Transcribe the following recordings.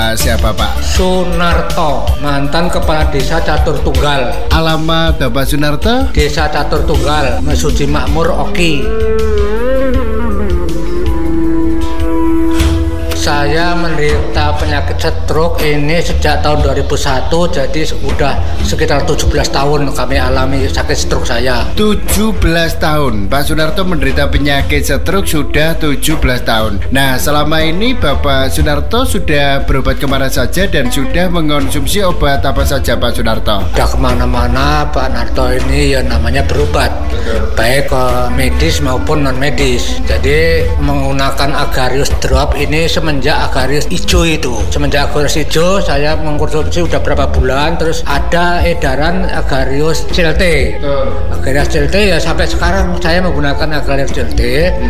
Siapa Pak? Sunarto, mantan kepala desa Catur Tunggal. Alamat Bapak Sunarto? Desa Catur Tunggal, Mesuji Makmur, Oki. Saya menderita penyakit stroke ini sejak tahun 2001, jadi sudah sekitar 17 tahun kami alami sakit stroke saya. 17 tahun, Pak Sunarto menderita penyakit stroke sudah 17 tahun. Nah, selama ini Bapak Sunarto sudah berobat kemana saja dan sudah mengonsumsi obat apa saja Pak Sunarto? Sudah kemana-mana Pak Narto ini ya namanya berobat, baik medis maupun non medis. Jadi menggunakan Agarius Drop ini semenjak Agarius hijau itu. Semenjak Agarius hijau saya mengkonsumsi udah berapa bulan, terus ada edaran Agarius CLT. Agarius CLT ya sampai sekarang saya menggunakan Agarius CLT.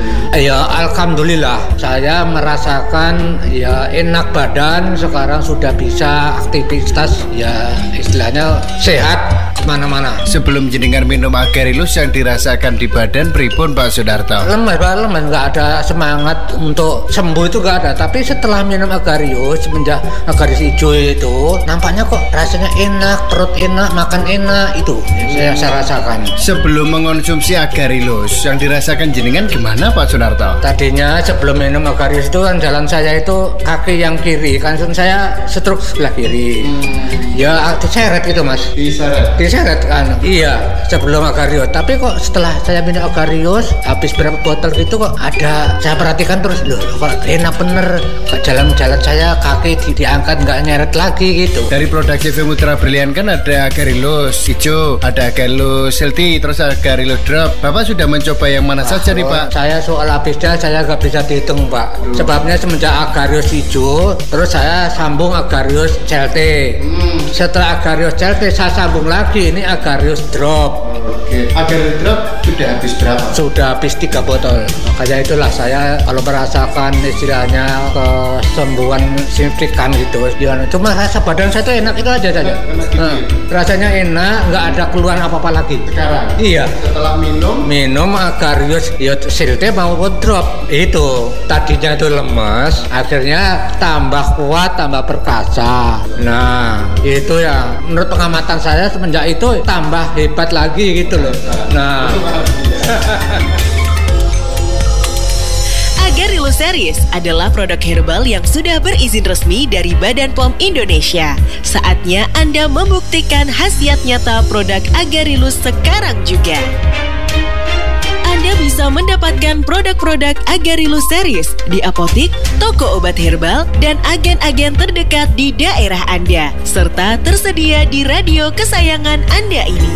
Ya alhamdulillah saya merasakan ya enak badan, sekarang sudah bisa aktivitas ya istilahnya sehat kemana-mana. Sebelum jenengan minum Agarilus yang dirasakan di badan pripun Pak Sunarto? Lemes nggak ada semangat untuk sembuh itu nggak ada. Tapi setelah minum Agarius, semenjak Agarius hijau itu nampaknya kok rasanya enak, perut enak, makan enak, itu yang saya rasakan. Sebelum mengonsumsi Agarilus yang dirasakan jenengan gimana Pak Sunarto? Tadinya sebelum minum Agarius itu kan jalan saya itu kaki yang kiri, kan saya stroke sebelah kiri. Ya diseret itu Mas. Diseret kan. Iya, sebelum Agarius. Tapi kok setelah saya minum Agarius, habis berapa botol gitu kok ada, saya perhatikan terus, loh kok enak bener. Jalan-jalan saya kaki diangkat nggak nyeret lagi gitu. Dari produk CV Mutiara Brilian kan ada Agarilus hijau, ada Agarilus Selti, terus Agarilus Drop. Bapak sudah mencoba yang mana saja nih Pak? Saya soal habisnya saya nggak bisa dihitung Pak. Sebabnya semenjak Agarius hijau, terus saya sambung Agarius CLT. Setelah Agarius CLT saya sambung lagi ini Agarius Drop. Agarius Drop sudah habis berapa? Sudah habis 3 botol. Makanya itulah saya kalau merasakan istilahnya kesembuhan signifikan gitu. Cuma rasa badan saya tuh enak itu aja saja. Rasanya enak, nggak ada keluhan apa-apa lagi. Sekarang? Iya. Setelah minum Agarius ya CLT maupun Drop itu tadinya itu lemes, akhirnya tambah kuat, tambah perkasa. Nah itu ya menurut pengamatan saya semenjak itu tambah hebat lagi gitu loh. Nah Agarilus Series adalah produk herbal yang sudah berizin resmi dari Badan POM Indonesia. Saatnya Anda membuktikan khasiat nyata produk Agarilus sekarang juga. Anda bisa mendapatkan produk-produk Agarilus Series di apotik, toko obat herbal, dan agen-agen terdekat di daerah Anda, serta tersedia di radio kesayangan Anda ini.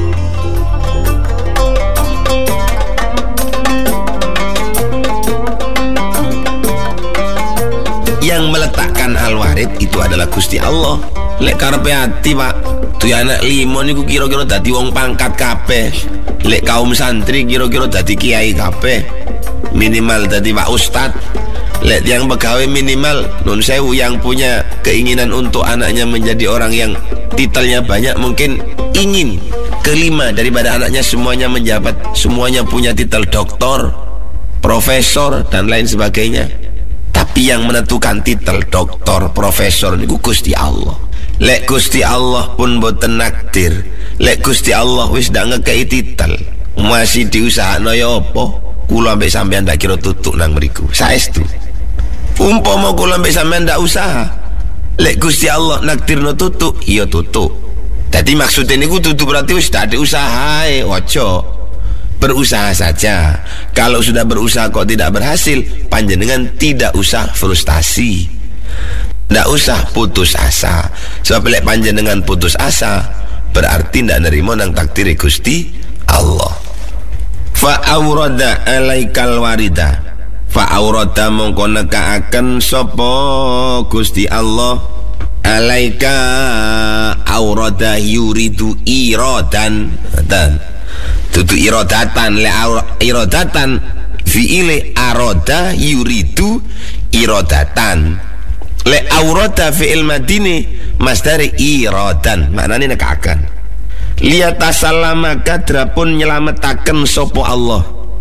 Yang meletakkan Al-Warid itu adalah Gusti Allah. Lek karepe ati Pak, tuh anak limo niku kira-kira dadi wong pangkat kabeh. Lek kaum santri kira-kira dadi kiai kabeh. Minimal dadi Pak Ustad. Lek yang pegawai minimal nun sewu, yang punya keinginan untuk anaknya menjadi orang yang titelnya banyak mungkin ingin kelima daripada anaknya semuanya menjabat, semuanya punya titel doktor, profesor dan lain sebagainya. Tapi yang menentukan titel doktor, profesor niku Gusti Allah. Lek Gusti Allah pun boten nakdir, lek Gusti Allah wis ndak ngekei titel, masih diusahakno ya apa? Kula mbek sampean ndak kira tutuk nang mriku. Saestu. Umpama kula mbek sampean ndak usaha, lek Gusti Allah nakdirno tutuk, iya tutuk. Dadi maksudnya niku tutuk berarti wis ndak ada usahae, ojo. Berusaha saja. Kalau sudah berusaha kok tidak berhasil, panjenengan tidak usah frustasi, tidak usah putus asa. Sebab lek panjenengan putus asa berarti tidak nerima nang takdir Gusti Allah. Fa aurada alaikal warida, fa aurada mongko nekaaken sapa Gusti Allah alaika aurada yuridu iradan dan tutu irodatan, le irodatan fi'ile aroda yuridu irodatan, le aurada fi'il madini masdari irodan, maknanya nekaakan. Liatasalama kadrapun nyelametaken sopo Allah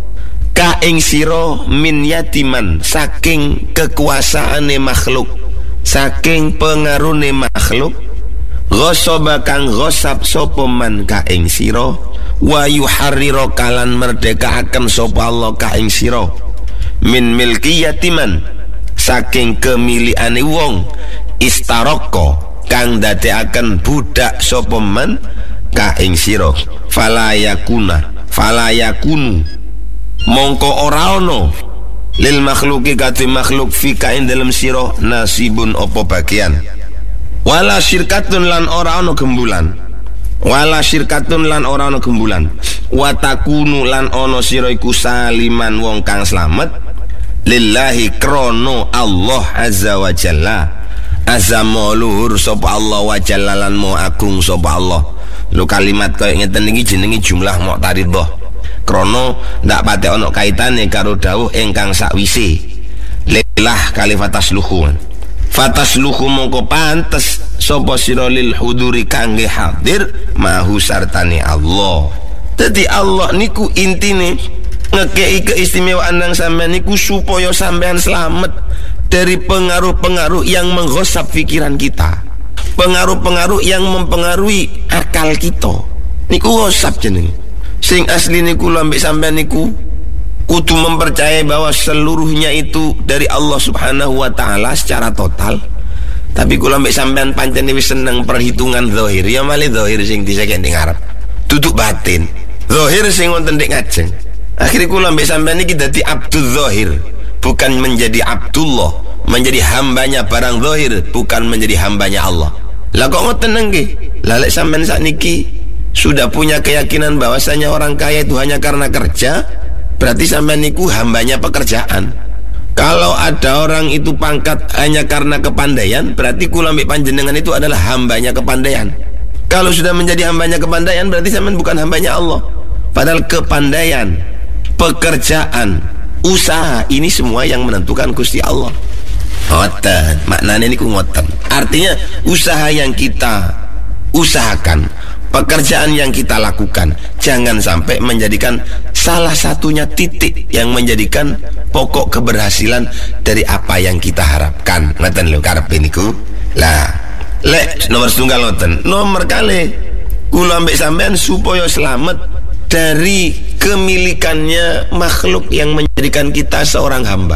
ka ing sira min yatiman saking kekuasaane makhluk saking pengarune makhluk ghasaba kang ghasab sapa man ka ing sira wa yuharrira kalan merdekaaken sapa Allah ka ing sira min milkiyati man saking kemilikane wong istaraka kang dadekaken budak sapa man ka ing sira fala yakunu mongko ora ono lil makhluki kate makhluk fika ing dalem sira nasibun apa bagian wala syirkatun lan ora ono gembulan wa takunu lan ono sira iku saliman wong kang slamet lillahi krono Allah azza wa jalla azza luhur sapa Allah wa jalla lan mo agung sapa Allah. Lho kalimat kaya ngeten iki jenenge jumlah mu'taridhah krono ndak pate ono kaitane karo dawuh ingkang sakwise lillah kali fatasluhu mongko pantes sapa sira lil huduri kangge hadir mahu sartane Allah. Dadi Allah niku intine ngekei keistimewaan nang sampean niku supaya sampean selamat dari pengaruh-pengaruh yang menggosap pikiran kita, pengaruh-pengaruh yang mempengaruhi akal kita. Niku gosap jenenge. Sing asli niku lambek sampean niku kudu mempercayai bahwa seluruhnya itu dari Allah Subhanahu wa taala secara total. Tapi kula mbek sampean pancen wis seneng perhitungan zahir, ya malih zahir sing diseken ning ngarep. Duduk batin. Zahir sing wonten ning ngajeng. Akhire kula mbek sampean iki dadi abdul zahir, bukan menjadi Abdullah, menjadi hambanya barang zahir, bukan menjadi hambanya Allah. Lah kok ngoten nggih? Lah lek sampean sakniki sudah punya keyakinan bahwasanya orang kaya itu hanya karena kerja, berarti sampean niku hambanya pekerjaan. Kalau ada orang itu pangkat hanya karena kepandaian, berarti kula mbek panjenengan itu adalah hambanya kepandaian. Kalau sudah menjadi hambanya kepandaian, berarti sampean bukan hambanya Allah. Padahal kepandaian, pekerjaan, usaha ini semua yang menentukan Gusti Allah. Ngoten, maknanya niku ngoten. Artinya usaha yang kita usahakan, pekerjaan yang kita lakukan, jangan sampai menjadikan salah satunya titik yang menjadikan pokok keberhasilan dari apa yang kita harapkan. Ngoten lho karepe niku. Lah, lek nomor setunggal ngoten. Nomor kali kula ambek sampean supaya selamat dari kemilikannya makhluk yang menjadikan kita seorang hamba.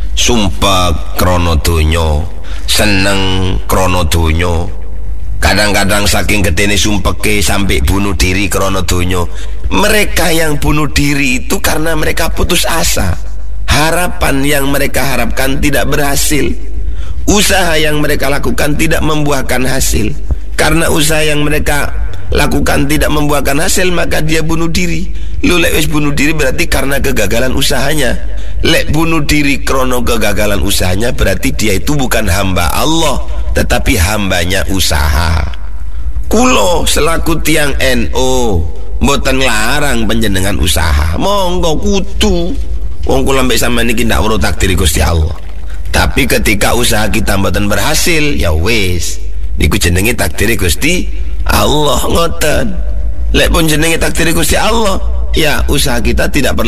Sumpah krono donya, seneng krono donya. Kadang-kadang saking gedene sumpeke sampai bunuh diri krono donya. Mereka yang bunuh diri itu karena mereka putus asa. Harapan yang mereka harapkan tidak berhasil. Usaha yang mereka lakukan tidak membuahkan hasil. Karena usaha yang mereka lakukan tidak membuahkan hasil, maka dia bunuh diri. Lu lek wis bunuh diri berarti karena kegagalan usahanya. Lek bunuh diri krono kegagalan usahanya, berarti dia itu bukan hamba Allah, tetapi hambanya usaha. Kulo selaku tiang NU mboten larang panjenengan usaha, monggo kudu. Wong kula mbek sampean niki ndak weruh takdir Gusti Allah. Tapi ketika usaha kita mboten berhasil, ya wis, niku jenenge takdir Gusti Allah ngoten. Lek pun jenenge takdir Gusti Allah, ya usaha kita tidak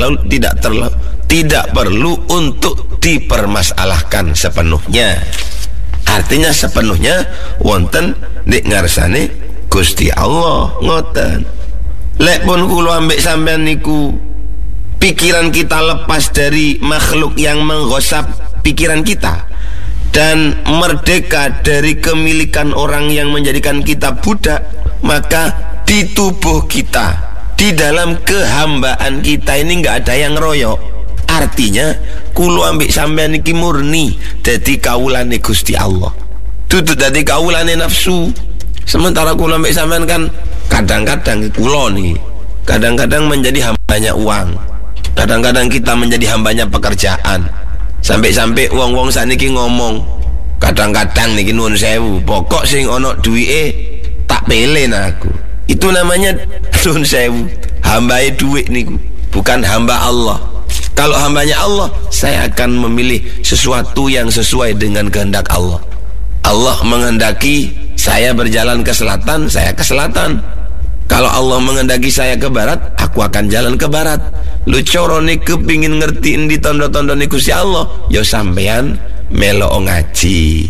perlu untuk dipermasalahkan sepenuhnya. Artinya sepenuhnya wonten nek ngarsane Gusti Allah ngoten. Lek pun kula ambek sampean niku pikiran kita lepas dari makhluk yang menggosap pikiran kita dan merdeka dari kemilikan orang yang menjadikan kita budak, maka di tubuh kita, di dalam kehambaan kita ini nggak ada yang ngeroyok. Artinya kulo ambek sampean iki murni dadi kawulane Gusti Allah, dudu dadi kawulane nafsu. Sementara kulo ambek sampean kan kadang-kadang kulo nih kadang-kadang menjadi hambanya uang, kadang-kadang kita menjadi hambanya pekerjaan. Sampai-sampai wong-wong saniki ngomong kadang-kadang niki nuwun sewu, pokok sing ono duwike tak pele aku. Itu namanya nuwun sewu, hambae duit niku, bukan hamba Allah. Kalau hambanya Allah, saya akan memilih sesuatu yang sesuai dengan kehendak Allah. Allah menghendaki saya berjalan ke selatan, saya ke selatan. Kalau Allah menghendaki saya ke barat, aku akan jalan ke barat. Lu corone kepingin ngertiin di tondo-tondo Gusti Allah, ya sampean melo ngaji,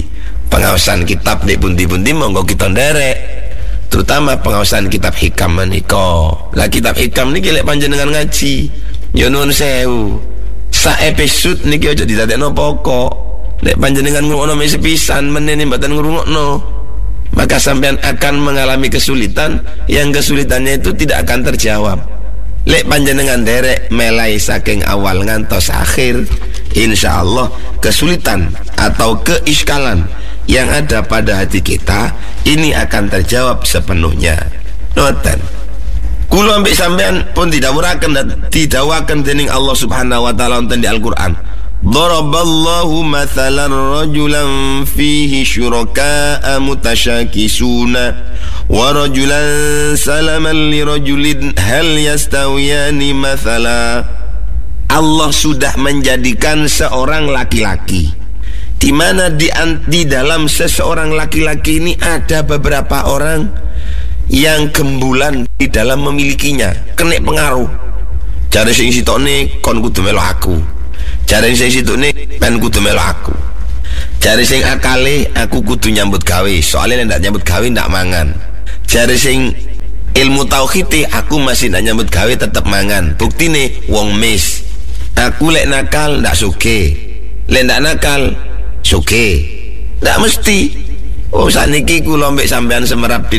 pengawasan kitab di pundi-pundi monggo kita nderek, terutama pengawasan kitab hikam menika. Lah kitab hikam niki lek panjenengan ngaji ya nuwun sewu, sak episode niki aja didadekno pokok. Lek panjenengan ngrungokno mesti pisan menene mboten ngrungokno, maka sampean akan mengalami kesulitan yang kesulitannya itu tidak akan terjawab. Lek panjenengan derek melai saking awal ngantos akhir, insyaallah kesulitan atau keiskalan yang ada pada hati kita ini akan terjawab sepenuhnya. Noten kula ambek sampean pun didawuhaken dening Allah Subhanahu wa taala wonten di Al-Qur'an. Daraballahu mathalan rajulan fihi syuraka'a mutasyakisuna wa rajulan salaman li rajulin hal yastawiyani mathala. Allah sudah menjadikan seorang laki-laki di mana di dalam seseorang laki-laki ini ada beberapa orang yang gembulan di dalam memilikinya, kena pengaruh. Jare sing sitone kon kudu melu aku, jare sing sitone ben kudu melu aku, jare sing akale aku kudu nyambut gawe, soalnya ndak nyambut gawe ndak mangan. Jare sing ilmu tauhid aku masih ndak nyambut gawe tetep mangan. Buktine wong mis. Aku lek nakal ndak suge, lek ndak nakal suge. Ndak mesti. Oh saniki kula mbek sampean semerap di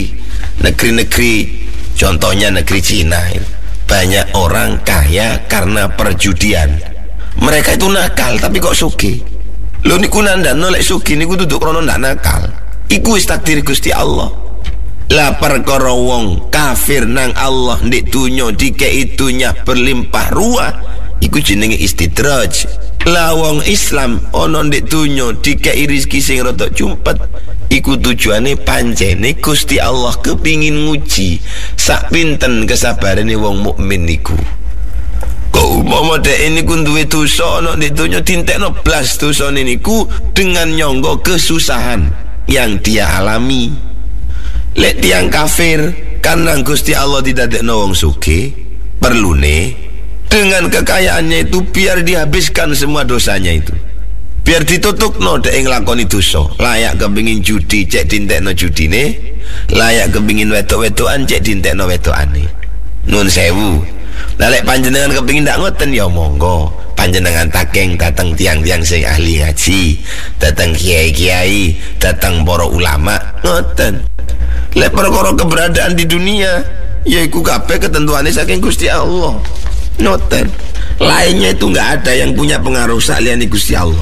negeri contohnya negeri Cina. Banyak orang kaya karena perjudian. Mereka itu nakal tapi kok sugih. Lho niku nandano lek sugih niku duduk krono ndak nakal. Iku wis takdir Gusti Allah. Lah perkara wong kafir nang Allah ndek dunya dikei dunya berlimpah ruah, iku jenenge istidraj. Lah wong Islam ana ndek dunya dikei rezeki sing rada cumpet, iku tujuane pancene Gusti Allah kepingin nguji sak pinten kesabarane wong mukmin niku. Kok umpama dhek niku duwe dosa ana ndek dunya dintekno blas dosane niku dengan nyangga kesusahan yang dia alami. Lek tiang kafir karena Gusti Allah didadekno wong sugih, perlune dengan kekayaannya itu biar dihabiskan semua dosanya itu, biar ditutupno dek nglakoni dosa. Layak kepengin judi cek dintekno judine, layak kepengin wedok-wedokan cek dintekno wedokane. Nun sewu. Lah lek panjenengan kepengin ndak ngoten ya monggo panjenengan takeng datang tiang-tiang sing ahli ngaji, datang kiai-kiai, datang para ulama ngoten. Lek perkara keberadaan di dunia yaiku kabeh ketentuane saking Gusti Allah. Noten lainnya itu enggak ada yang punya pengaruh saliyane Gusti Allah.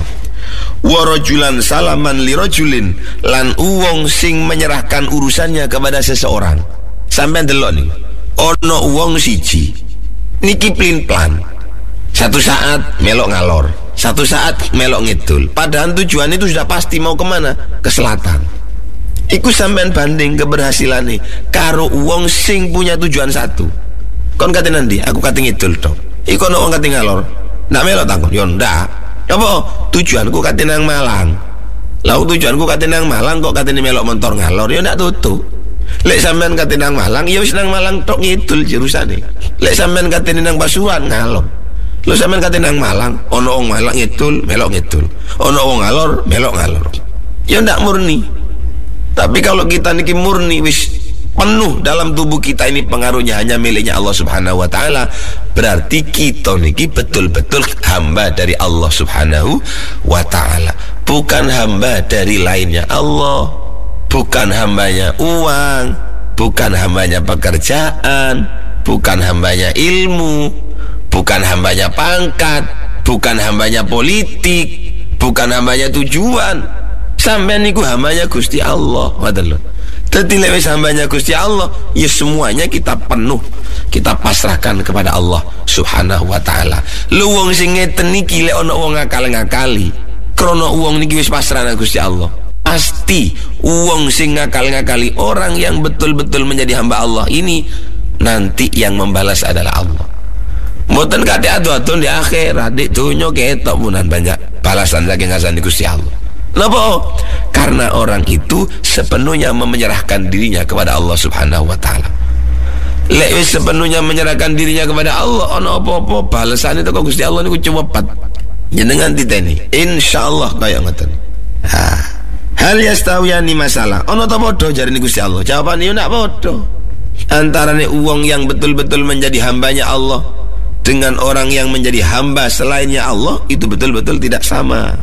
Wa rajulan salaman li rajulin, lan wong sing menyerahkan urusannya kepada seseorang. Sampeyan delok nih, ono wong siji niki plin-plan. Satu saat melok ngalor, satu saat melok ngidul. Padahal tujuan itu sudah pasti mau kemana? Ke selatan. Iku sampean banding keberhasilannya karo wong sing punya tujuan satu. Kon kate nanti, aku kate ngidul tok. Iku ono wong kate ngalor. Ndak melok takon, yo ndak. Apa tujuanku kate nang Malang. Lah tujuanku kate nang Malang kok kate melok motor ngalor, yo ndak tutu. Lek sampean kate nang Malang, ya wis nang Malang tok ngidul jurusane. Lek sampean kate nang Pasuruan ngalor. Lho sampean kate nang Malang, ono wong Malang ngidul, melok ngidul. Ono wong ngalor, melok ngalor. Ya ndak murni. Tapi kalau kita niki murni wis penuh dalam tubuh kita ini pengaruhnya hanya miliknya Allah Subhanahu wa taala, berarti kita niki betul-betul hamba dari Allah Subhanahu wa taala, bukan hamba dari lainnya Allah, bukan hambanya uang, bukan hambanya pekerjaan, bukan hambanya ilmu, bukan hambanya pangkat, bukan hambanya politik, bukan hambanya tujuan. Sampeyan niku hambanya Gusti Allah. Waduh. Dadi lek wis hambanya Gusti Allah, ya semuanya kita penuh, kita pasrahkan kepada Allah Subhanahu wa taala. Lu wong sing ngeten niki lek ana wong ngakal-ngakali, krana wong niki wis pasrah nang Gusti Allah, pasti wong sing ngakal-ngakali, orang yang betul-betul menjadi hamba Allah ini nanti yang membalas adalah Allah. Mboten kate adu-adu di akhirat, di dunya ketok punan banyak balasan saking ngasani Gusti Allah. Kenapa? Karena orang itu sepenuhnya menyerahkan dirinya kepada Allah Subhanahu wa taala. Lek wis sepenuhnya menyerahkan dirinya kepada Allah, ana apa-apa balesane teko Gusti Allah niku cepet. Jenengan titeni, insyaallah kaya ngoten. Hal yastawiyani masalah ono ta padha jarine Gusti Allah? Jawabane yo nak padha. Antarane uang yang betul-betul menjadi hambanya Allah dengan orang yang menjadi hamba selainnya Allah itu betul-betul tidak sama.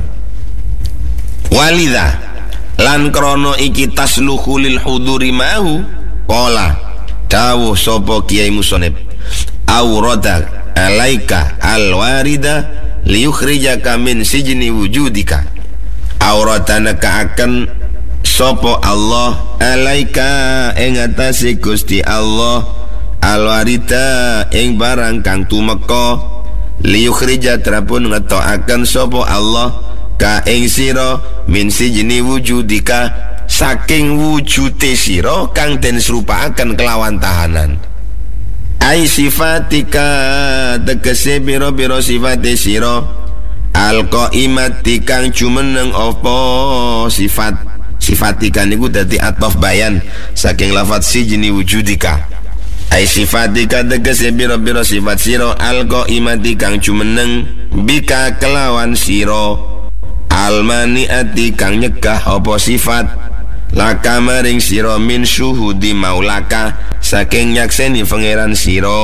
Walidha lan krono iki tasluhu lil huduri ma'hu qala dawuh sapa Kiai Musonib aurada alaika alwarida liyukhrijaka min sijni wujudika. Auratana akan sopo Allah alaika ing atase Gusti Allah alwarida ing barang kang tumeka liyukhrija trapun ngetokaken sopo Allah ka ing sira min sijni wujudika saking wujude sira kang den serupakaken kelawan tahanan. Ai sifatika tegese biro-biro sifate sira al-qaimati kang jumeneng apa sifatika niku dadi ataf bayan saking lafaz sijni wujudika. Ai sifatika tegese biro-biro sifat sira al-qaimati kang jumeneng bika kelawan sira al-maniati kang nyegah apa sifat laka maring sira min syuhudi maulaka saking nyakseni pangeran sira.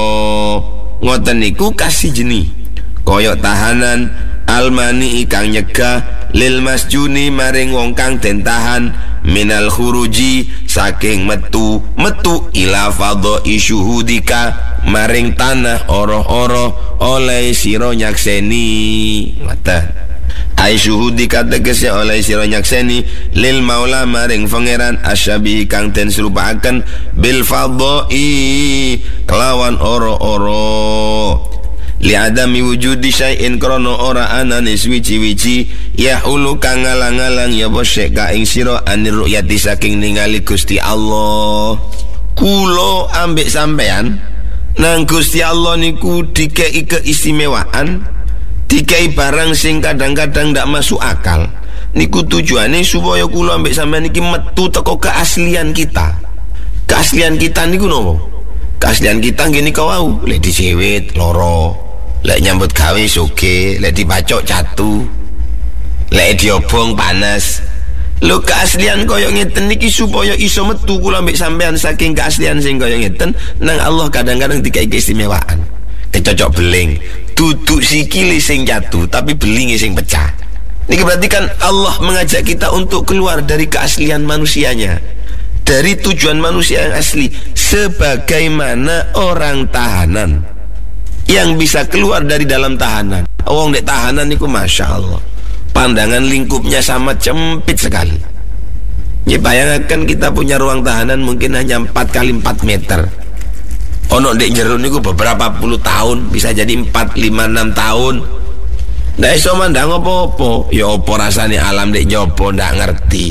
Ngoten niku kasih jeni koyok tahanan almani kang nyegah lil masjuni maring wong kang den tahan minal khuruji saking metu ila fadha'i syuhudika maring tanah oroh-oroh oleh sira nyakseni. Ngoten ai syuhudika tegese oleh sira nyakseni lil maula maring pangeran asyabihi kang den serupakaken bil fadha'i kelawan oro-oro li adami wujudi syai'in krono ora anane suwi-wici yahulu kang ngalang-alang ya bosek ka ing sira anir ru'yati saking ningali Gusti Allah. Kulo ambek sampean nang Gusti Allah niku dikei keistimewaan, dikei barang sing kadang-kadang ndak masuk akal. Niku tujuane supaya kulo ambek sampean iki metu teko keaslian kita. Keaslian kita niku nopo? Keaslian kita ngene kau wau, lek dicewit loro, lek nyambut gawe soge, lek dibacok catu, lek diobong panas. Lho keaslian kaya ngeten niki supaya iso metu kula ambek sampean saking keaslian sing kaya ngeten nang Allah kadang-kadang dikai keistimewaan. Kecocok beling, duduk sikile sing jatuh tapi belinge sing pecah. Niki berarti kan Allah mengajak kita untuk keluar dari keaslian manusianya, dari tujuan manusia yang asli, sebagaimana orang tahanan yang bisa keluar dari dalam tahanan. Wong dek tahanan niku masya Allah pandangan lingkupnya sangat sempit sekali. Ya bayangkan kita punya ruang tahanan mungkin hanya 4 kali 4 meter. Ono dek jero niku beberapa puluh tahun, bisa jadi 4, 5, 6 tahun. Ndak iso mandang apa-apa. Ya apa rasane alam dek njopo ndak ngerti.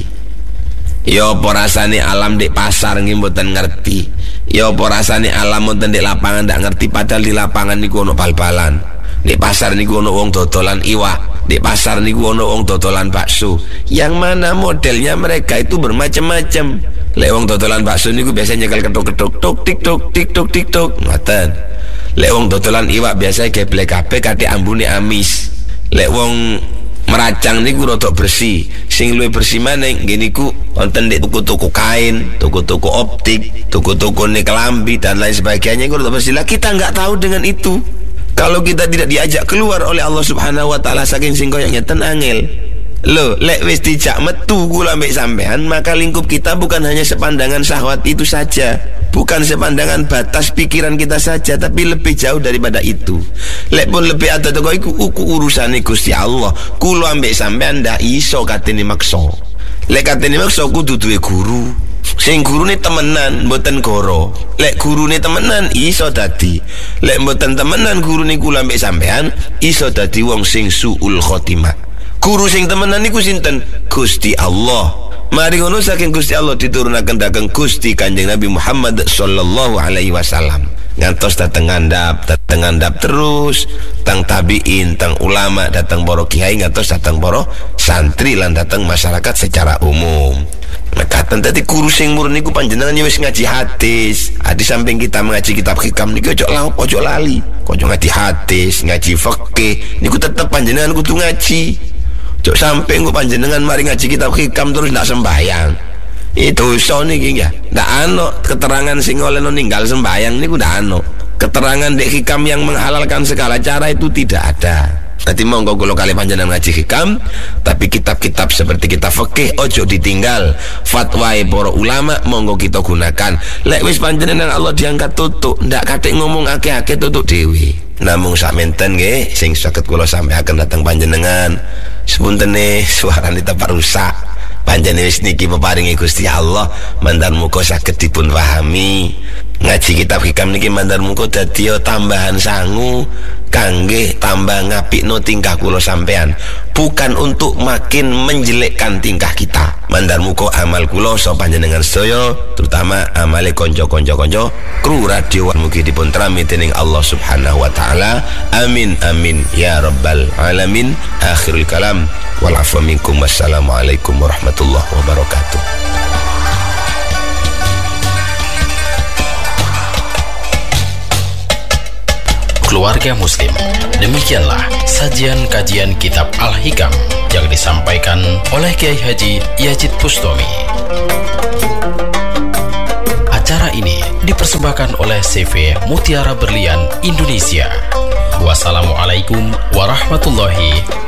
Ya apa rasane alam dek pasar nggih mboten ngerti. Ya apa rasane alam wonten dek lapangan ndak ngerti, padahal di lapangan niku ono bal-balan. Di pasar niku ono wong dodolan iwak, di pasar niku ono wong dodolan bakso. Yang mana modelnya mereka itu bermacam-macam. Lek wong dodolan bakso niku biasanya nyekel ketuk-ketuk tok tik tok tik tok tik tok ngoten. Lek wong dodolan iwak biasanya geblek kabeh kate ambune amis. Lek wong meracang niku rada bersih. Sing luwih bersih maneh nggih niku wonten di tuku-tuku kain, tuku-tuku optik, tuku-tuku kelambi dan lain sebagainya niku rada bersih. Lah kita enggak tahu dengan itu. Kalau kita tidak diajak keluar oleh Allah Subhanahu wa taala saking sing koyo ngeten angel. Loh, lek wis dijak metu kula mbek sampean, maka lingkup kita bukan hanya sepandangan syahwat itu saja, bukan sepandangan batas pikiran kita saja, tapi lebih jauh daripada itu. Lek pun lebih ada toko iku urusane Gusti Allah. Kula mbek sampean ndak iso katene maksa. Lek katene maksa kudu duwe guru. Sing gurune temenan mboten goro. Lek gurune temenan iso dadi. Lek mboten temenan gurune kula mbek sampean iso dadi wong sing suul khotimah. Guru sing temenan niku sinten? Gusti Allah. Mari ngono saking Gusti Allah diturunaken dhateng Gusti Kanjeng Nabi Muhammad sallallahu alaihi wasallam. Ngantos dateng ngandap terus tang tabiin, tang ulama, datang para kiai, ngantos datang para santri lan datang masyarakat secara umum. Mekaten tadi guru sing murni niku panjenengan wis ngaji hadis. Di samping kita mengaji kitab hikam niku ojo lali. Ojo ngaji hadis, ngaji fikih niku tetep panjenengan kudu ngaji. Jok sampai engko panjenengan mari ngaji kitab hikam terus ndak sembahyang. Itu so niki ya. Ndak ano keterangan sing olehno ninggal sembahyang niku ndak ano. Keterangan dek hikam yang menghalalkan segala cara itu tidak ada. Nanti monggo kula kali panjenengan ngaji hikam, tapi kitab-kitab seperti kitab fikih ojo ditinggal. Fatwae para ulama monggo kita gunakan. Lek wis panjenengan Allah diangkat tutuk, ndak katik ngomong akeh-akeh tutuk dewi. Namung sakmenten nggih sing saged kula sampaikan dateng panjenengan. Sepuntene suarane tepak rusak. Panjenengan wis niki peparingi Gusti Allah, mandar muga saged dipun pahami. Ngaji kitab hikam niki mandar muga dadi tambahan sangu kangge tambah ngapikno tingkah kula sampean, bukan untuk makin menjelekkan tingkah kita. Mandar muga amal kula so panjenengan sedaya, terutama amale kanca-kanca kru radio mugi dipun trami dening Allah Subhanahu wa taala. Amin amin ya rabbal alamin. Akhirul kalam wal afwa minkum. Wassalamualaikum warahmatullahi wabarakatuh. Keluarga Muslim, demikianlah sajian kajian kitab Al-Hikam yang disampaikan oleh Kiai Haji Yazid Bustami. Acara ini dipersembahkan oleh CV Mutiara Berlian Indonesia. Wassalamualaikum warahmatullahi